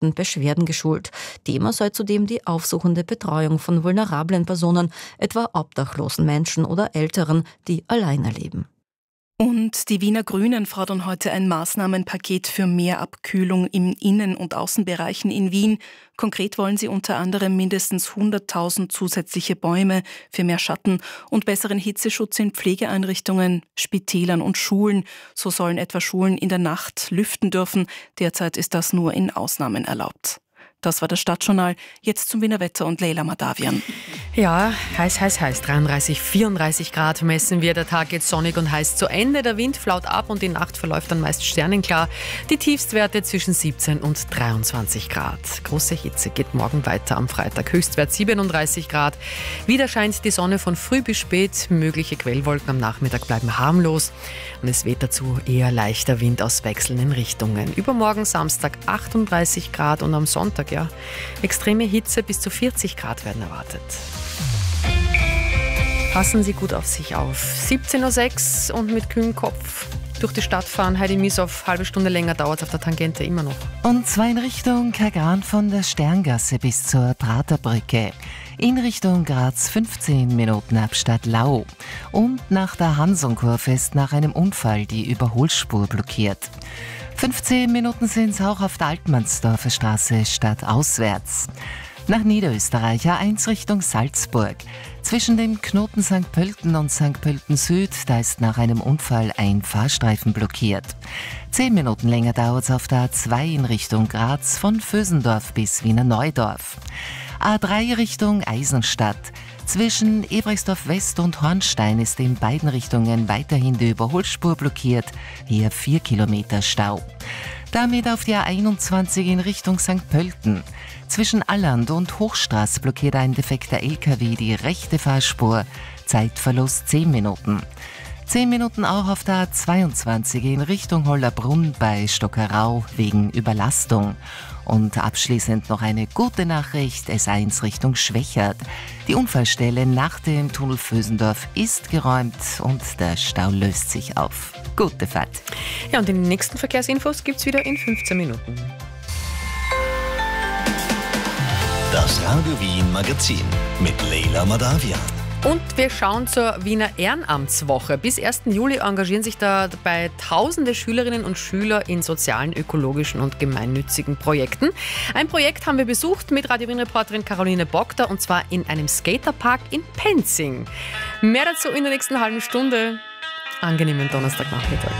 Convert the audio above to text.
direkten Beschwerden geschult. Thema soll zudem die aufsuchende Betreuung von vulnerablen Personen, etwa obdachlosen Menschen oder Älteren, die alleine leben. Und die Wiener Grünen fordern heute ein Maßnahmenpaket für mehr Abkühlung in Innen- und Außenbereichen in Wien. Konkret wollen sie unter anderem mindestens 100.000 zusätzliche Bäume für mehr Schatten und besseren Hitzeschutz in Pflegeeinrichtungen, Spitälern und Schulen. So sollen etwa Schulen in der Nacht lüften dürfen. Derzeit ist das nur in Ausnahmen erlaubt. Das war das Stadtjournal. Jetzt zum Wiener Wetter und Leila Madavian. Ja, heiß. 33, 34 Grad messen wir. Der Tag geht sonnig und heiß zu Ende. Der Wind flaut ab und die Nacht verläuft dann meist sternenklar. Die Tiefstwerte zwischen 17 und 23 Grad. Große Hitze geht morgen weiter am Freitag. Höchstwert 37 Grad. Wieder scheint die Sonne von früh bis spät. Mögliche Quellwolken am Nachmittag bleiben harmlos. Und es weht dazu eher leichter Wind aus wechselnden Richtungen. Übermorgen Samstag 38 Grad und am Sonntag extreme Hitze bis zu 40 Grad werden erwartet. Passen Sie gut auf sich auf. 17.06 Uhr und mit kühlem Kopf durch die Stadt fahren. Heidi Mieshoff, halbe Stunde länger dauert es auf der Tangente immer noch. Und zwar in Richtung Kagan von der Sterngasse bis zur Praterbrücke. In Richtung Graz 15 Minuten ab Stadtlau. Und nach der Hansonkurve ist nach einem Unfall die Überholspur blockiert. 15 Minuten sind es auch auf der Altmannsdorfer Straße stadtauswärts. Nach Niederösterreich A1 Richtung Salzburg. Zwischen dem Knoten St. Pölten und St. Pölten Süd, da ist nach einem Unfall ein Fahrstreifen blockiert. 10 Minuten länger dauert es auf der A2 in Richtung Graz von Vösendorf bis Wiener Neudorf. A3 Richtung Eisenstadt. Zwischen Ebrechtsdorf West und Hornstein ist in beiden Richtungen weiterhin die Überholspur blockiert. Hier 4 Kilometer Stau. Damit auf die A21 in Richtung St. Pölten. Zwischen Alland und Hochstraß blockiert ein defekter LKW die rechte Fahrspur. Zeitverlust 10 Minuten. 10 Minuten auch auf der A22 in Richtung Hollerbrunn bei Stockerau wegen Überlastung. Und abschließend noch eine gute Nachricht, S1 Richtung Schwächert. Die Unfallstelle nach dem Tunnel Vösendorf ist geräumt und der Stau löst sich auf. Gute Fahrt. Ja, und die nächsten Verkehrsinfos gibt es wieder in 15 Minuten. Das Radio Wien Magazin mit Leila Madavian. Und wir schauen zur Wiener Ehrenamtswoche. Bis 1. Juli engagieren sich dabei tausende Schülerinnen und Schüler in sozialen, ökologischen und gemeinnützigen Projekten. Ein Projekt haben wir besucht mit Radio Wien-Reporterin Caroline Bogter und zwar in einem Skaterpark in Penzing. Mehr dazu in der nächsten halben Stunde. Angenehmen Donnerstagnachmittag.